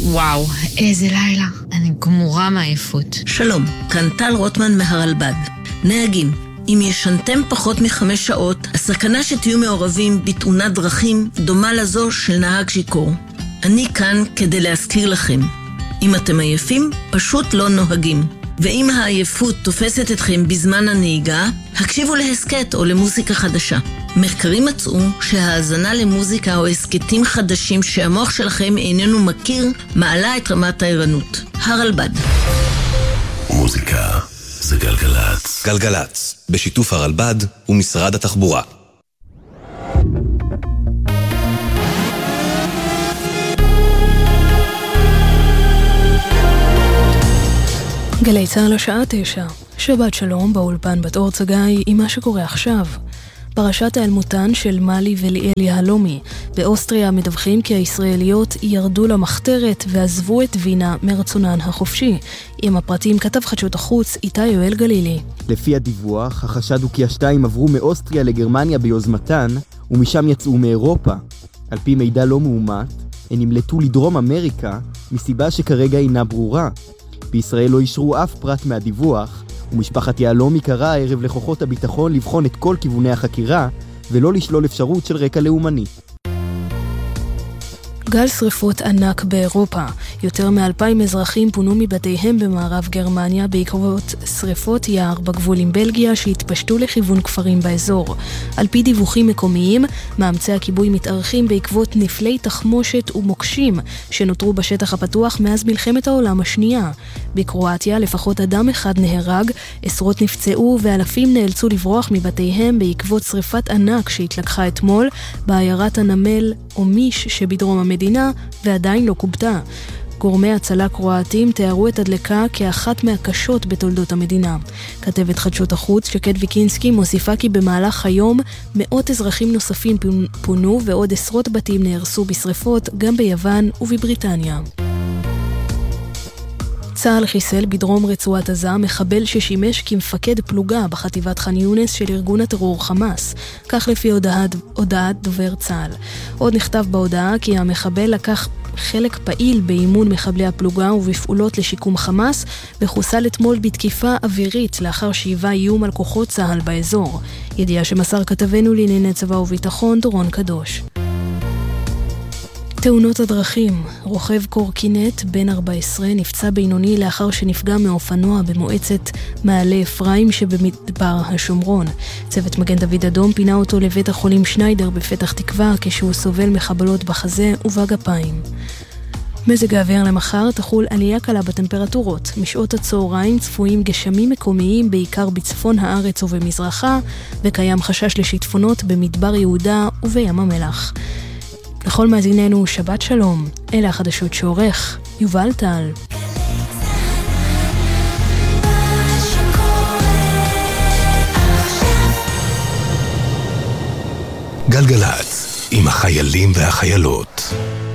וואו, איזה לילה. אני גמורה מעייפות. שלום, כאן טל רוטמן מהרלב"ד. נהגים, אם ישנתם פחות מ5 שעות, הסכנה שתהיו מעורבים בתאונת דרכים דומה לזו של נהג שיכור. אני כאן כדי להזכיר לכם. אם אתם עייפים, פשוט לא נוהגים. ואם העייפות תופסת אתכם בזמן הנהיגה, הקשיבו להסקט או למוזיקה חדשה. מחקרים מצאו שההאזנה למוזיקה או הסקטים חדשים שהמוח שלכם איננו מכיר, מעלה את רמת הערנות. הרלב"ד. מוזיקה זה גלגלץ. גלגלץ, בשיתוף הרלב"ד ומשרד התחבורה. גלי צהל השעה 9. שבת שלום באולפן בת אור צגאי עם מה שקורה עכשיו. פרשת העלמותן של מלי וליאל יהלומי. באוסטריה מדווחים כי הישראליות ירדו למחתרת ועזבו את וינה מרצונן החופשי. עם הפרטים כתב חדשות החוץ איתי יואל גלילי. לפי הדיווח, החשד הוא כי השתיים עברו מאוסטריה לגרמניה ביוזמתן, ומשם יצאו מאירופה. על פי מידע לא מאומת, הן נמלטו לדרום אמריקה, מסיבה שכרגע אינה ברורה. בישראל לא אישרו אף פרט מהדיווח, ומשפחת יהלומי קראה הערב לכוחות הביטחון לבחון את כל כיווני החקירה, ולא לשלול אפשרות של רקע לאומני. גל שריפות ענק באירופה. יותר מ2,000 אזרחים פונו מבתיהם במערב גרמניה בעקבות שריפות יער בגבול עם בלגיה שהתפשטו לכיוון כפרים באזור. על פי דיווחים מקומיים, מאמצי הכיבוי מתארחים בעקבות נפלי תחמושת ומוקשים שנותרו בשטח הפתוח מאז מלחמת העולם השנייה. בקרואטיה לפחות אדם אחד נהרג, עשרות נפצעו ואלפים נאלצו לברוח מבתיהם בעקבות שריפת ענק שהתלקחה אתמול בעיירת הנמל אומיש שבדרום המדינה ועדיין לא קובטה. גורמי הצלה קרואטים תיארו את הדלקה כאחת מהקשות בתולדות המדינה. כתבת חדשות החוץ שקד ויקינסקי מוסיפה כי במהלך היום מאות אזרחים נוספים פונו ועוד עשרות בתים נהרסו בשריפות גם ביוון ובבריטניה. צה"ל חיסל בדרום רצועת עזה מחבל ששימש כמפקד פלוגה בחטיבת ח'אן יונס של ארגון הטרור חמאס, כך לפי הודעת דובר צה"ל. עוד נכתב בהודעה כי המחבל לקח חלק פעיל באימון מחבלי הפלוגה ובפעולות לשיקום חמאס, וחוסל אתמול בתקיפה אווירית לאחר שהיווה איום על כוחות צה"ל באזור. ידיעה שמסר כתבנו לענייני צבא וביטחון דורון קדוש. תאונות הדרכים. רוכב קורקינט בן 14 נפצע בינוני לאחר שנפגע מאופנוע במועצת מעלה אפרים שבמדבר השומרון. צוות מגן דוד אדום פינה אותו לבית החולים שניידר בפתח תקווה כשהוא סובל מחבלות בחזה ובגפיים. מזג האוויר למחר תחול עלייה קלה בטמפרטורות. משעות הצהריים צפויים גשמים מקומיים בעיקר בצפון הארץ ובמזרחה, וקיים חשש לשיטפונות במדבר יהודה ובים המלח. לכל מאזיננו שבת שלום. אלה החדשות שעורך יובל טל. גלגלץ עם החיילים והחיילות.